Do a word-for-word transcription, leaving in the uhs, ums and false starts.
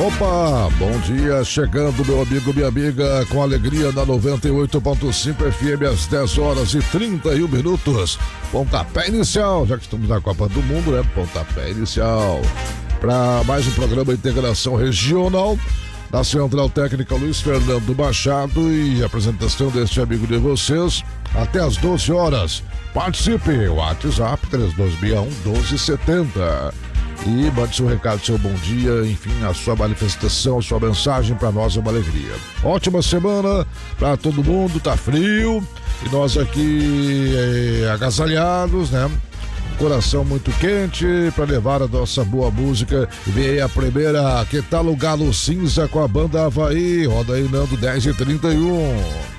Opa, bom dia, chegando meu amigo, minha amiga, com alegria na noventa e oito ponto cinco F M às dez horas e trinta e um minutos. Pontapé inicial, já que estamos na Copa do Mundo, né? Pontapé inicial. Para mais um programa Integração Regional, da Central Técnica Luiz Fernando Machado e apresentação deste amigo de vocês até às doze horas. Participe, WhatsApp três dois seis um, um dois sete zero. E mande seu recado, seu bom dia, enfim, a sua manifestação, a sua mensagem, para nós é uma alegria. Ótima semana para todo mundo, tá frio e nós aqui é, agasalhados, né? Coração muito quente para levar a nossa boa música. E vem aí a primeira, que tal o Galo Cinza com a banda Havaí? Roda aí, Nando, dez e trinta e um.